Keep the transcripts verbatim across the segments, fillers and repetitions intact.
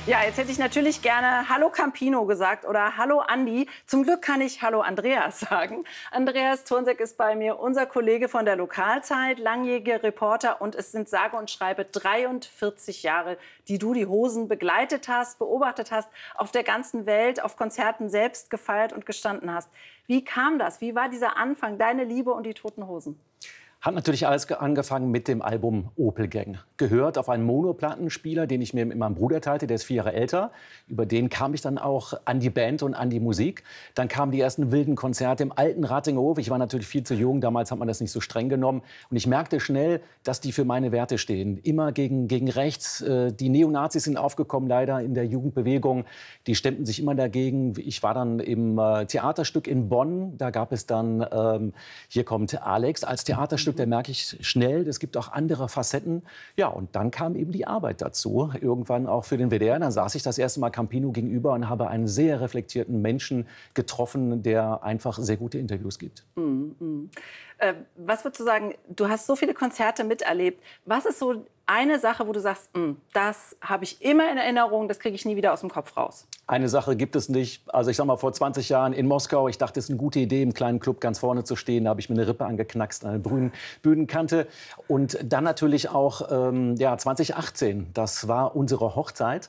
Ja, jetzt hätte ich natürlich gerne Hallo Campino gesagt oder Hallo Andi. Zum Glück kann ich Hallo Andreas sagen. Andreas Thornseck ist bei mir, unser Kollege von der Lokalzeit, langjähriger Reporter. Und es sind sage und schreibe dreiundvierzig Jahre, die du die Hosen begleitet hast, beobachtet hast, auf der ganzen Welt, auf Konzerten selbst gefeiert und gestanden hast. Wie kam das? Wie war dieser Anfang, deine Liebe und die Toten Hosen? Hat natürlich alles angefangen mit dem Album Opel Gang. Gehört auf einen Monoplattenspieler, den ich mir mit meinem Bruder teilte, der ist vier Jahre älter. Über den kam ich dann auch an die Band und an die Musik. Dann kamen die ersten wilden Konzerte im alten Ratinghof. Ich war natürlich viel zu jung, damals hat man das nicht so streng genommen. Und ich merkte schnell, dass die für meine Werte stehen. Immer gegen, gegen rechts. Die Neonazis sind aufgekommen, leider in der Jugendbewegung. Die stemmten sich immer dagegen. Ich war dann im Theaterstück in Bonn. Da gab es dann, ähm, hier kommt Alex als Theaterstück. Da merke ich schnell, es gibt auch andere Facetten. Ja, und dann kam eben die Arbeit dazu. Irgendwann auch für den W D R. Dann saß ich das erste Mal Campino gegenüber und habe einen sehr reflektierten Menschen getroffen, der einfach sehr gute Interviews gibt. Mm, mm. Äh, was würdest du sagen, du hast so viele Konzerte miterlebt. Was ist so eine Sache, wo du sagst, das habe ich immer in Erinnerung, das kriege ich nie wieder aus dem Kopf raus? Eine Sache gibt es nicht. Also ich sag mal, vor zwanzig Jahren in Moskau, ich dachte, es ist eine gute Idee, im kleinen Club ganz vorne zu stehen. Da habe ich mir eine Rippe angeknackst, eine Bühnen Bühnenkante. Und dann natürlich auch ähm, ja, zwanzig achtzehn, das war unsere Hochzeit.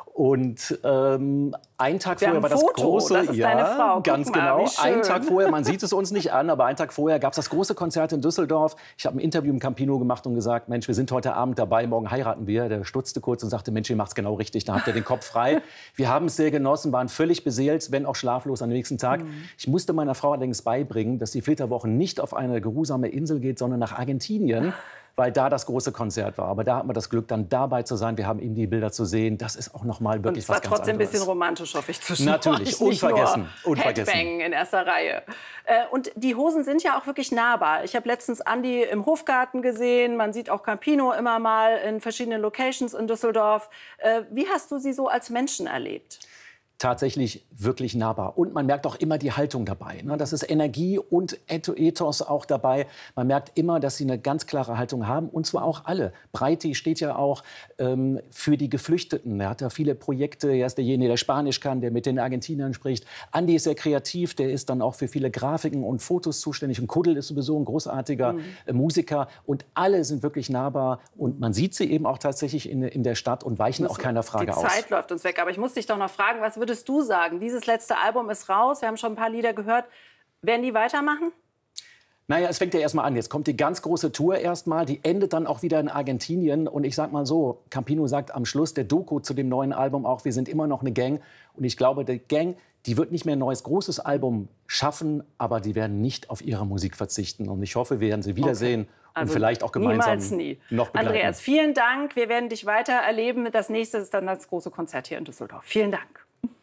Und ähm, ein Tag Wir vorher war das Foto. große, Das ist ja, deine Frau. Guck ganz mal, genau. wie schön. Ein Tag vorher, man sieht es uns nicht an, aber einen Tag vorher gab es das große Konzert in Düsseldorf. Ich habe ein Interview mit Campino gemacht und gesagt, Mensch, wir sind heute Abend dabei, morgen heiraten wir. Der stutzte kurz und sagte, Mensch, ihr macht's genau richtig, da habt ihr den Kopf frei. Wir haben es sehr genossen, waren völlig beseelt, wenn auch schlaflos am nächsten Tag. Mhm. Ich musste meiner Frau allerdings beibringen, dass die Flitterwoche nicht auf eine geruhsame Insel geht, sondern nach Argentinien, weil da das große Konzert war. Aber da hatten wir das Glück, dann dabei zu sein. Wir haben eben die Bilder zu sehen. Das ist auch noch mal wirklich was ganz anderes. Und es war trotzdem ein bisschen romantisch, hoffe ich, zwischen Natürlich, euch. unvergessen. unvergessen. Headbang in erster Reihe. Äh, und die Hosen sind ja auch wirklich nahbar. Ich habe letztens Andi im Hofgarten gesehen. Man sieht auch Campino immer mal in verschiedenen Locations in Düsseldorf. Äh, wie hast du sie so als Menschen erlebt? Tatsächlich wirklich nahbar. Und man merkt auch immer die Haltung dabei. Ne? Das ist Energie und Ethos auch dabei. Man merkt immer, dass sie eine ganz klare Haltung haben. Und zwar auch alle. Breiti steht ja auch ähm, für die Geflüchteten. Er hat da viele Projekte. Er ist derjenige, der Spanisch kann, der mit den Argentinern spricht. Andi ist sehr kreativ. Der ist dann auch für viele Grafiken und Fotos zuständig. Und Kuddel ist sowieso ein großartiger mhm. äh, Musiker. Und alle sind wirklich nahbar. Und man sieht sie eben auch tatsächlich in, in der Stadt und weichen auch keiner Frage aus. Die Zeit läuft uns weg. Aber ich muss dich doch noch fragen, was würdest du sagen? Dieses letzte Album ist raus, wir haben schon ein paar Lieder gehört. Werden die weitermachen? Naja, es fängt ja erstmal an. Jetzt kommt die ganz große Tour erstmal. Die endet dann auch wieder in Argentinien. Und ich sag mal so, Campino sagt am Schluss der Doku zu dem neuen Album auch, wir sind immer noch eine Gang. Und ich glaube, die Gang, die wird nicht mehr ein neues großes Album schaffen, aber die werden nicht auf ihre Musik verzichten. Und ich hoffe, wir werden sie wiedersehen. Okay. Also und vielleicht auch gemeinsam niemals nie. noch begleiten. Andreas, vielen Dank. Wir werden dich weiter erleben. Das nächste ist dann das große Konzert hier in Düsseldorf. Vielen Dank.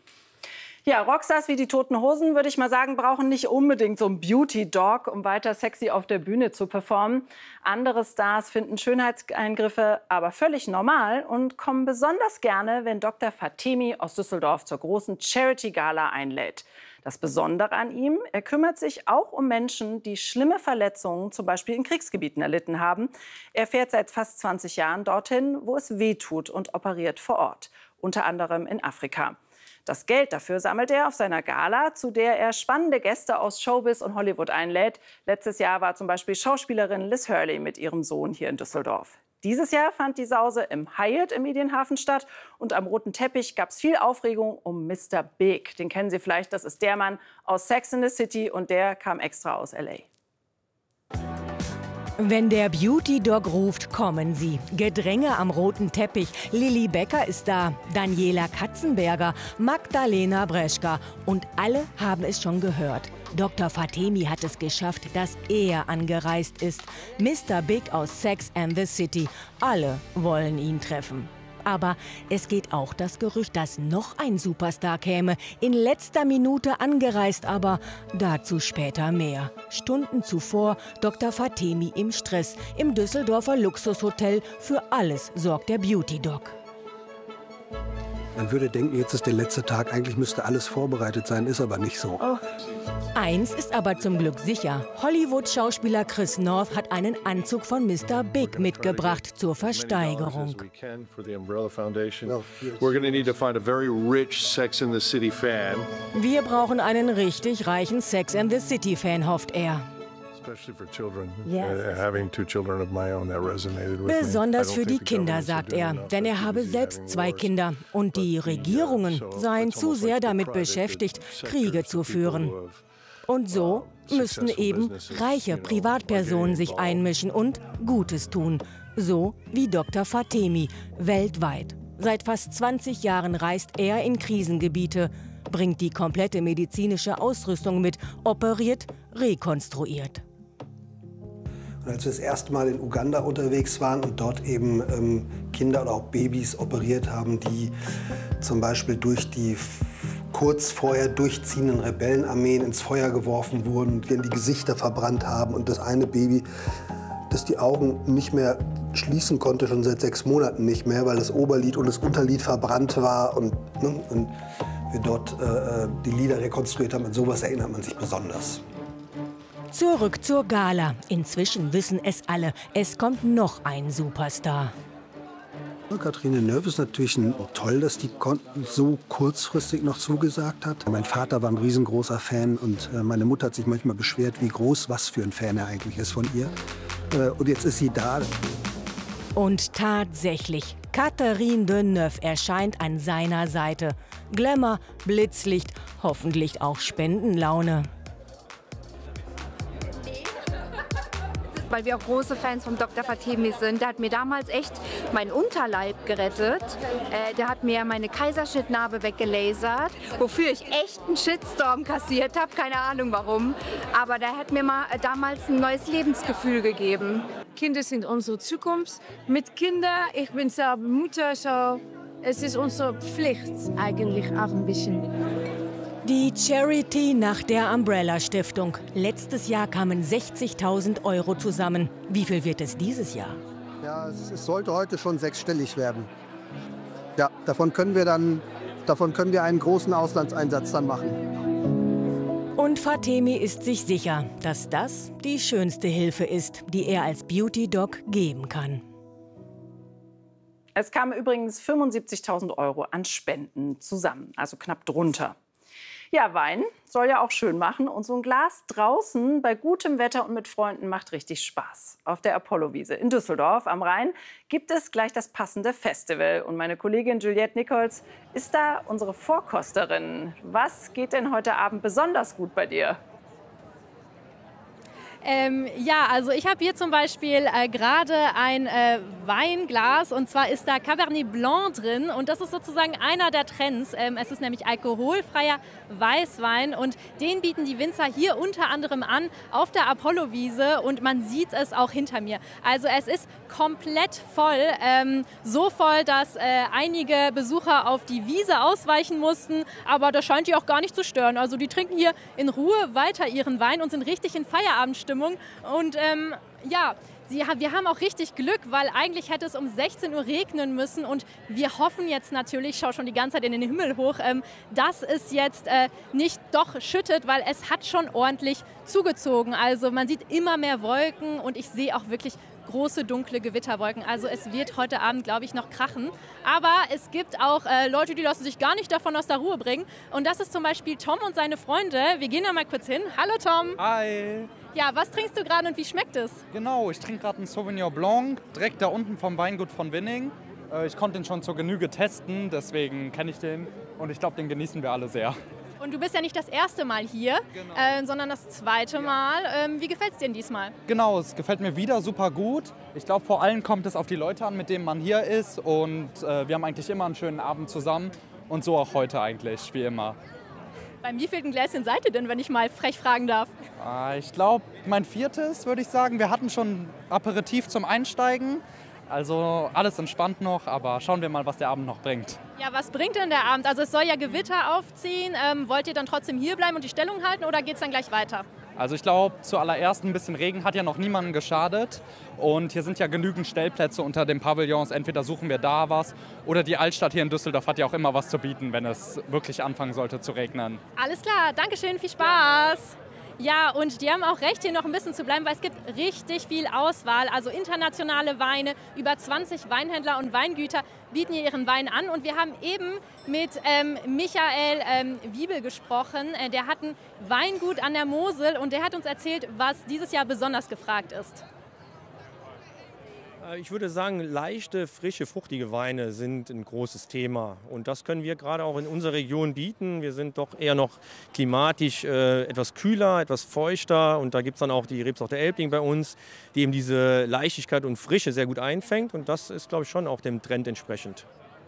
Ja, Rockstars wie die Toten Hosen, würde ich mal sagen, brauchen nicht unbedingt so einen Beauty-Dog, um weiter sexy auf der Bühne zu performen. Andere Stars finden Schönheitseingriffe aber völlig normal und kommen besonders gerne, wenn Doktor Fatemi aus Düsseldorf zur großen Charity-Gala einlädt. Das Besondere an ihm, er kümmert sich auch um Menschen, die schlimme Verletzungen, zum Beispiel in Kriegsgebieten, erlitten haben. Er fährt seit fast zwanzig Jahren dorthin, wo es weh tut, und operiert vor Ort, unter anderem in Afrika. Das Geld dafür sammelt er auf seiner Gala, zu der er spannende Gäste aus Showbiz und Hollywood einlädt. Letztes Jahr war zum Beispiel Schauspielerin Liz Hurley mit ihrem Sohn hier in Düsseldorf. Dieses Jahr fand die Sause im Hyatt im Medienhafen statt. Und am roten Teppich gab es viel Aufregung um Mister Big. Den kennen Sie vielleicht, das ist der Mann aus Sex and the City und der kam extra aus L A. Wenn der Beauty-Dog ruft, kommen sie. Gedränge am roten Teppich. Lilly Becker ist da, Daniela Katzenberger, Magdalena Breschka. Und alle haben es schon gehört. Doktor Fatemi hat es geschafft, dass er angereist ist. Mister Big aus Sex and the City. Alle wollen ihn treffen. Aber es geht auch das Gerücht, dass noch ein Superstar käme. In letzter Minute angereist, aber dazu später mehr. Stunden zuvor Doktor Fatemi im Stress. Im Düsseldorfer Luxushotel. Für alles sorgt der Beauty-Dog. Man würde denken, jetzt ist der letzte Tag, eigentlich müsste alles vorbereitet sein, ist aber nicht so. Oh. Eins ist aber zum Glück sicher. Hollywood-Schauspieler Chris North hat einen Anzug von Mister Big mitgebracht zur Versteigerung. Wir brauchen einen richtig reichen Sex and the City-Fan, hofft er. Besonders für die Kinder, sagt er, denn er habe selbst zwei Kinder und die Regierungen seien zu sehr damit beschäftigt, Kriege zu führen. Und so müssten eben reiche Privatpersonen sich einmischen und Gutes tun, so wie Doktor Fatemi weltweit. Seit fast zwanzig Jahren reist er in Krisengebiete, bringt die komplette medizinische Ausrüstung mit, operiert, rekonstruiert. Und als wir das erste Mal in Uganda unterwegs waren und dort eben ähm, Kinder oder auch Babys operiert haben, die zum Beispiel durch die kurz vorher durchziehenden Rebellenarmeen ins Feuer geworfen wurden, die die Gesichter verbrannt haben und das eine Baby, das die Augen nicht mehr schließen konnte, schon seit sechs Monaten nicht mehr, weil das Oberlid und das Unterlid verbrannt war und, ne, und wir dort äh, die Lider rekonstruiert haben. An sowas erinnert man sich besonders. Zurück zur Gala. Inzwischen wissen es alle, es kommt noch ein Superstar. Catherine Deneuve ist natürlich ein, toll, dass die so kurzfristig noch zugesagt hat. Mein Vater war ein riesengroßer Fan und äh, meine Mutter hat sich manchmal beschwert, wie groß was für ein Fan er eigentlich ist von ihr. Äh, und jetzt ist sie da. Und tatsächlich, Catherine Deneuve erscheint an seiner Seite. Glamour, Blitzlicht, hoffentlich auch Spendenlaune. Weil wir auch große Fans von Doktor Fatemi sind. Der hat mir damals echt meinen Unterleib gerettet. Äh, der hat mir meine Kaiserschnittnarbe weggelasert, wofür ich echt einen Shitstorm kassiert habe. Keine Ahnung warum. Aber der hat mir mal äh, damals ein neues Lebensgefühl gegeben. Kinder sind unsere Zukunft. Mit Kindern, ich bin selber Mutter, so es ist unsere Pflicht eigentlich auch ein bisschen. Die Charity nach der Umbrella Stiftung. Letztes Jahr kamen sechzigtausend Euro zusammen. Wie viel wird es dieses Jahr? Ja, es, es sollte heute schon sechsstellig werden. Ja, davon können wir dann, davon können wir einen großen Auslandseinsatz dann machen. Und Fatemi ist sich sicher, dass das die schönste Hilfe ist, die er als Beauty Doc geben kann. Es kamen übrigens fünfundsiebzigtausend Euro an Spenden zusammen, also knapp drunter. Ja, Wein soll ja auch schön machen und so ein Glas draußen bei gutem Wetter und mit Freunden macht richtig Spaß. Auf der Apollo-Wiese in Düsseldorf am Rhein gibt es gleich das passende Festival. Und meine Kollegin Juliette Nichols ist da unsere Vorkosterin. Was geht denn heute Abend besonders gut bei dir? Ähm, ja, also ich habe hier zum Beispiel äh, gerade ein äh, Weinglas und zwar ist da Cabernet Blanc drin und das ist sozusagen einer der Trends. Ähm, es ist nämlich alkoholfreier Weißwein und den bieten die Winzer hier unter anderem an auf der Apollo-Wiese und man sieht es auch hinter mir. Also es ist komplett voll, ähm, so voll, dass äh, einige Besucher auf die Wiese ausweichen mussten, aber das scheint die auch gar nicht zu stören. Also die trinken hier in Ruhe weiter ihren Wein und sind richtig in Feierabendstimmung. Und ähm, ja, sie, wir haben auch richtig Glück, weil eigentlich hätte es um sechzehn Uhr regnen müssen und wir hoffen jetzt natürlich, ich schaue schon die ganze Zeit in den Himmel hoch, ähm, dass es jetzt äh, nicht doch schüttet, weil es hat schon ordentlich zugezogen. Also man sieht immer mehr Wolken und ich sehe auch wirklich große, dunkle Gewitterwolken. Also es wird heute Abend, glaube ich, noch krachen. Aber es gibt auch äh, Leute, die lassen sich gar nicht davon aus der Ruhe bringen. Und das ist zum Beispiel Tom und seine Freunde. Wir gehen da mal kurz hin. Hallo Tom. Hi. Ja, was trinkst du gerade und wie schmeckt es? Genau, ich trinke gerade einen Sauvignon Blanc, direkt da unten vom Weingut von Winning. Äh, ich konnte den schon zur Genüge testen, deswegen kenne ich den. Und ich glaube, den genießen wir alle sehr. Und du bist ja nicht das erste Mal hier, genau. äh, sondern das zweite Mal. Ähm, wie gefällt es dir denn diesmal? Genau, es gefällt mir wieder super gut. Ich glaube, vor allem kommt es auf die Leute an, mit denen man hier ist. Und äh, wir haben eigentlich immer einen schönen Abend zusammen. Und so auch heute eigentlich, wie immer. Beim wievielten Gläschen seid ihr denn, wenn ich mal frech fragen darf? Äh, ich glaube, mein viertes, würde ich sagen. Wir hatten schon Aperitif zum Einsteigen. Also alles entspannt noch, aber schauen wir mal, was der Abend noch bringt. Ja, was bringt denn der Abend? Also es soll ja Gewitter aufziehen. Ähm, wollt ihr dann trotzdem hier bleiben und die Stellung halten oder geht es dann gleich weiter? Also ich glaube, zuallererst ein bisschen Regen hat ja noch niemandem geschadet. Und hier sind ja genügend Stellplätze unter den Pavillons. Entweder suchen wir da was oder die Altstadt hier in Düsseldorf hat ja auch immer was zu bieten, wenn es wirklich anfangen sollte zu regnen. Alles klar, Dankeschön, viel Spaß. Ja, und die haben auch recht, hier noch ein bisschen zu bleiben, weil es gibt richtig viel Auswahl. Also internationale Weine, über zwanzig Weinhändler und Weingüter bieten hier ihren Wein an. Und wir haben eben mit ähm, Michael ähm, Wiebel gesprochen. Äh, der hat ein Weingut an der Mosel und der hat uns erzählt, was dieses Jahr besonders gefragt ist. Ich würde sagen, leichte, frische, fruchtige Weine sind ein großes Thema. Und das können wir gerade auch in unserer Region bieten. Wir sind doch eher noch klimatisch äh, etwas kühler, etwas feuchter. Und da gibt es dann auch die Rebsorte Elbling bei uns, die eben diese Leichtigkeit und Frische sehr gut einfängt. Und das ist, glaube ich, schon auch dem Trend entsprechend.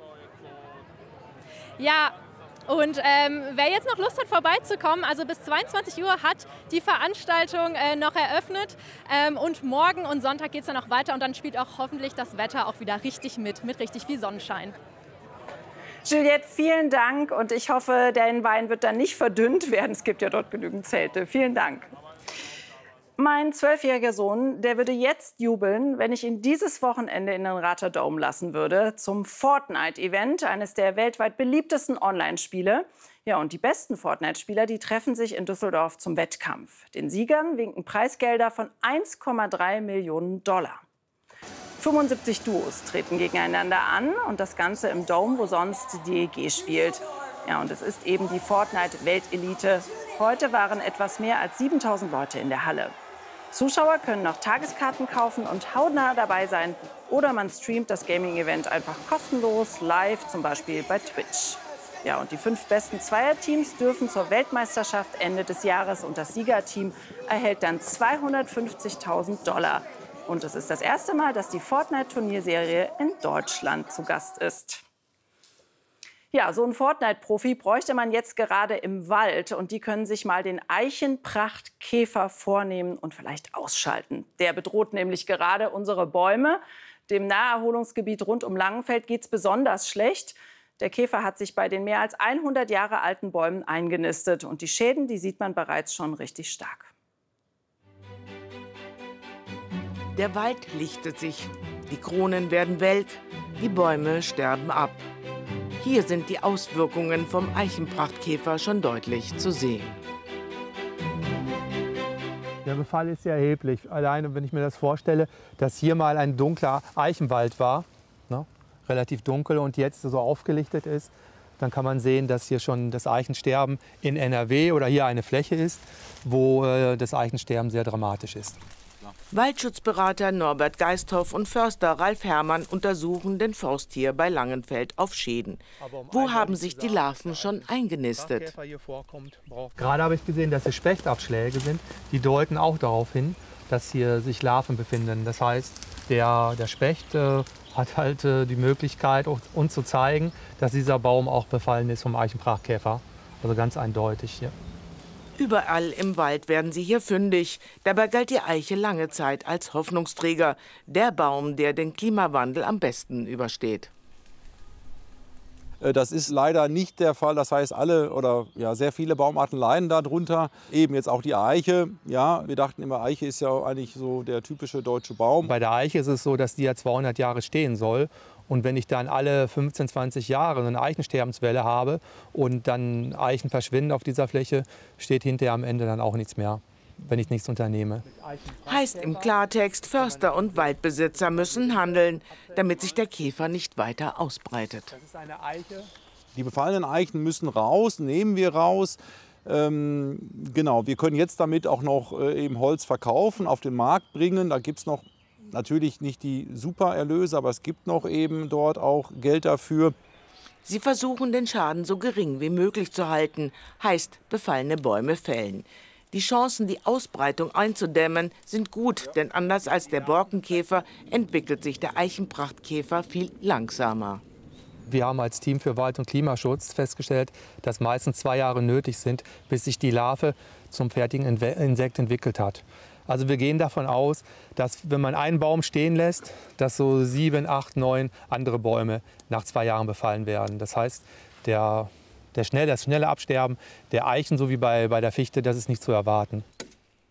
Ja. Und ähm, wer jetzt noch Lust hat, vorbeizukommen, also bis zweiundzwanzig Uhr hat die Veranstaltung äh, noch eröffnet. Ähm, und morgen und Sonntag geht es dann auch weiter und dann spielt auch hoffentlich das Wetter auch wieder richtig mit, mit richtig viel Sonnenschein. Juliette, vielen Dank und ich hoffe, dein Wein wird dann nicht verdünnt werden. Es gibt ja dort genügend Zelte. Vielen Dank. Mein zwölfjähriger Sohn, der würde jetzt jubeln, wenn ich ihn dieses Wochenende in den Rater Dome lassen würde zum Fortnite-Event, eines der weltweit beliebtesten Online-Spiele. Ja, und die besten Fortnite-Spieler, die treffen sich in Düsseldorf zum Wettkampf. Den Siegern winken Preisgelder von eins Komma drei Millionen Dollar. fünfundsiebzig Duos treten gegeneinander an und das Ganze im Dome, wo sonst die D E G spielt. Ja, und es ist eben die Fortnite-Weltelite. Heute waren etwas mehr als siebentausend Leute in der Halle. Zuschauer können noch Tageskarten kaufen und hautnah dabei sein. Oder man streamt das Gaming-Event einfach kostenlos live, zum Beispiel bei Twitch. Ja, und die fünf besten Zweierteams dürfen zur Weltmeisterschaft Ende des Jahres. Und das Siegerteam erhält dann zweihundertfünfzigtausend Dollar. Und es ist das erste Mal, dass die Fortnite-Turnierserie in Deutschland zu Gast ist. Ja, so einen Fortnite-Profi bräuchte man jetzt gerade im Wald. Und die können sich mal den Eichenprachtkäfer vornehmen und vielleicht ausschalten. Der bedroht nämlich gerade unsere Bäume. Dem Naherholungsgebiet rund um Langenfeld geht es besonders schlecht. Der Käfer hat sich bei den mehr als hundert Jahre alten Bäumen eingenistet. Und die Schäden, die sieht man bereits schon richtig stark. Der Wald lichtet sich. Die Kronen werden welk. Die Bäume sterben ab. Hier sind die Auswirkungen vom Eichenprachtkäfer schon deutlich zu sehen. Der Befall ist sehr erheblich. Alleine, wenn ich mir das vorstelle, dass hier mal ein dunkler Eichenwald war, ne, relativ dunkel und jetzt so aufgelichtet ist, dann kann man sehen, dass hier schon das Eichensterben in N R W oder hier eine Fläche ist, wo äh, das Eichensterben sehr dramatisch ist. Waldschutzberater Norbert Geisthoff und Förster Ralf Herrmann untersuchen den Forsttier bei Langenfeld auf Schäden. Wo haben sich die Larven schon eingenistet? Gerade habe ich gesehen, dass hier Spechtabschläge sind. Die deuten auch darauf hin, dass hier sich Larven befinden. Das heißt, der, der Specht äh, hat halt äh, die Möglichkeit, uns zu zeigen, dass dieser Baum auch befallen ist vom Eichenprachtkäfer. Also ganz eindeutig hier. Überall im Wald werden sie hier fündig. Dabei galt die Eiche lange Zeit als Hoffnungsträger. Der Baum, der den Klimawandel am besten übersteht. Das ist leider nicht der Fall. Das heißt, alle oder ja, sehr viele Baumarten leiden darunter. Eben jetzt auch die Eiche. Ja, wir dachten immer, Eiche ist ja eigentlich so der typische deutsche Baum. Bei der Eiche ist es so, dass die ja zweihundert Jahre stehen soll. Und wenn ich dann alle fünfzehn, zwanzig Jahre eine Eichensterbenswelle habe und dann Eichen verschwinden auf dieser Fläche, steht hinterher am Ende dann auch nichts mehr, wenn ich nichts unternehme. Heißt im Klartext, Förster und Waldbesitzer müssen handeln, damit sich der Käfer nicht weiter ausbreitet. Das ist eine Eiche. Die befallenen Eichen müssen raus, nehmen wir raus. Ähm, genau, wir können jetzt damit auch noch äh, eben Holz verkaufen, auf den Markt bringen. Da gibt es noch natürlich nicht die super Erlöse, aber es gibt noch eben dort auch Geld dafür. Sie versuchen, den Schaden so gering wie möglich zu halten, heißt befallene Bäume fällen. Die Chancen, die Ausbreitung einzudämmen, sind gut, denn anders als der Borkenkäfer entwickelt sich der Eichenprachtkäfer viel langsamer. Wir haben als Team für Wald- und Klimaschutz festgestellt, dass meistens zwei Jahre nötig sind, bis sich die Larve zum fertigen Insekt entwickelt hat. Also wir gehen davon aus, dass wenn man einen Baum stehen lässt, dass so sieben, acht, neun andere Bäume nach zwei Jahren befallen werden. Das heißt, der, der schnell, das schnelle Absterben der Eichen, so wie bei, bei der Fichte, das ist nicht zu erwarten.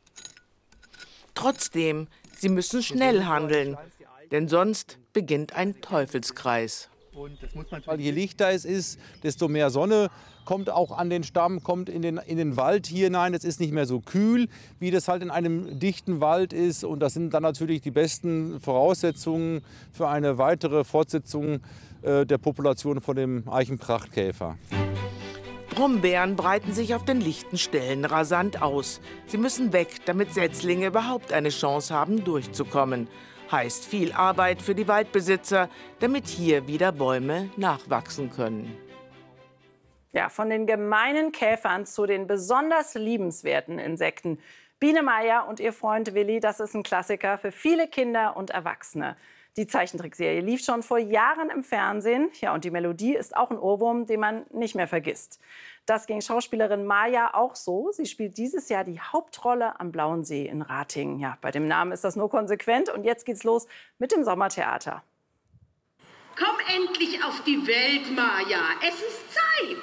Trotzdem, sie müssen schnell handeln, denn sonst beginnt ein Teufelskreis. Weil je lichter es ist, desto mehr Sonne kommt auch an den Stamm, kommt in den, in den Wald hier hinein. Es ist nicht mehr so kühl, wie das halt in einem dichten Wald ist. Und das sind dann natürlich die besten Voraussetzungen für eine weitere Fortsetzung äh, der Population von dem Eichenprachtkäfer. Brombeeren breiten sich auf den lichten Stellen rasant aus. Sie müssen weg, damit Setzlinge überhaupt eine Chance haben, durchzukommen. Heißt viel Arbeit für die Waldbesitzer, damit hier wieder Bäume nachwachsen können. Ja, von den gemeinen Käfern zu den besonders liebenswerten Insekten. Biene Maya und ihr Freund Willi, das ist ein Klassiker für viele Kinder und Erwachsene. Die Zeichentrickserie lief schon vor Jahren im Fernsehen. Ja, und die Melodie ist auch ein Ohrwurm, den man nicht mehr vergisst. Das ging Schauspielerin Maya auch so. Sie spielt dieses Jahr die Hauptrolle am Blauen See in Ratingen. Ja, bei dem Namen ist das nur konsequent. Und jetzt geht's los mit dem Sommertheater. Komm endlich auf die Welt, Maya. Es ist Zeit.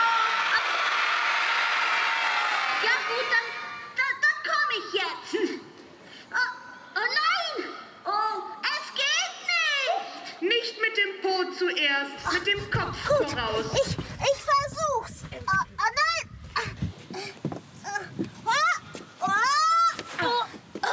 Ja gut, dann, dann, dann komme ich jetzt. Oh, oh nein! Oh, es geht nicht! Nicht mit dem Po zuerst, mit dem Kopf gut. voraus. Ich, ich versuch's. Oh, oh nein! Oh, oh, oh.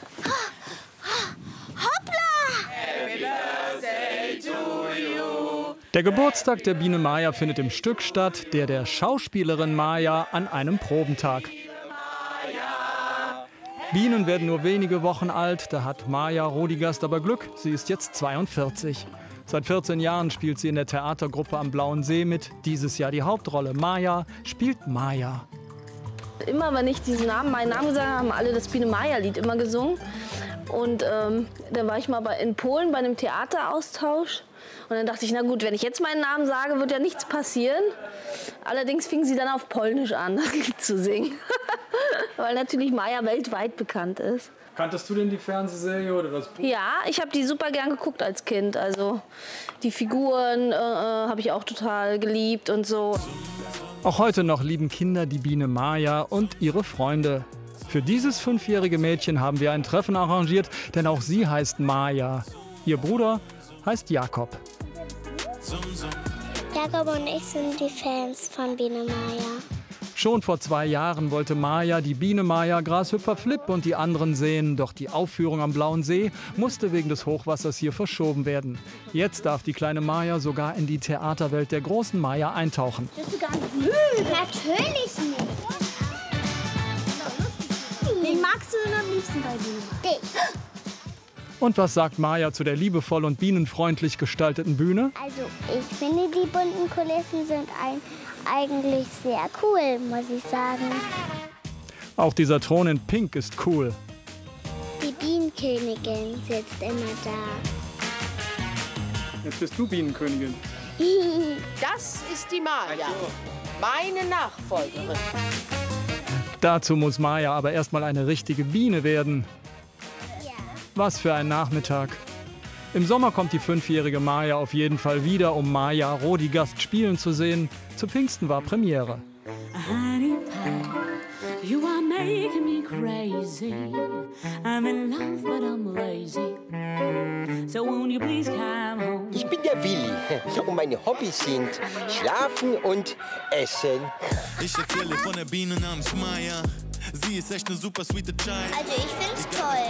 Hoppla! Happy Birthday to you. Der Geburtstag der Biene Maya findet im Stück statt, der der Schauspielerin Maya an einem Probentag. Bienen werden nur wenige Wochen alt, da hat Maya Rodigast aber Glück, sie ist jetzt zweiundvierzig. Seit vierzehn Jahren spielt sie in der Theatergruppe am Blauen See mit, dieses Jahr die Hauptrolle. Maya spielt Maya. Immer wenn ich diesen Namen, meinen Namen gesagt habe, haben alle das Biene Maya-Lied immer gesungen. Und ähm, dann war ich mal bei, in Polen bei einem Theateraustausch. Und dann dachte ich, na gut, wenn ich jetzt meinen Namen sage, wird ja nichts passieren. Allerdings fing sie dann auf Polnisch an, das Lied zu singen. Weil natürlich Maya weltweit bekannt ist. Kanntest du denn die Fernsehserie oder das Buch? Ja, ich habe die super gern geguckt als Kind. Also die Figuren äh, habe ich auch total geliebt und so. Auch heute noch lieben Kinder die Biene Maya und ihre Freunde. Für dieses fünfjährige Mädchen haben wir ein Treffen arrangiert, denn auch sie heißt Maya. Ihr Bruder heißt Jakob. Jakob und ich sind die Fans von Biene Maya. Schon vor zwei Jahren wollte Maya die Biene Maya, Grashüpfer Flip und die anderen sehen. Doch die Aufführung am Blauen See musste wegen des Hochwassers hier verschoben werden. Jetzt darf die kleine Maya sogar in die Theaterwelt der großen Maya eintauchen. Bist du gar nicht? Natürlich nicht. Wen magst du denn am liebsten bei Biene? Dich. Und was sagt Maya zu der liebevoll und bienenfreundlich gestalteten Bühne? Also ich finde, die bunten Kulissen sind ein, eigentlich sehr cool, muss ich sagen. Auch dieser Thron in Pink ist cool. Die Bienenkönigin sitzt immer da. Jetzt bist du Bienenkönigin. Das ist die Maya, meine Nachfolgerin. Dazu muss Maya aber erstmal eine richtige Biene werden. Was für ein Nachmittag. Im Sommer kommt die fünfjährige Maya auf jeden Fall wieder, um Maya Rodigast spielen zu sehen. Zu Pfingsten war Premiere. Honey pie, you are making me crazy. I'm in love, but I'm lazy. So won't you please come home? Ich bin der Willi und meine Hobbys sind Schlafen und Essen. Ich erzähle von der Biene namens Maya. Sie ist echt eine super sweete Child. Also ich find's toll.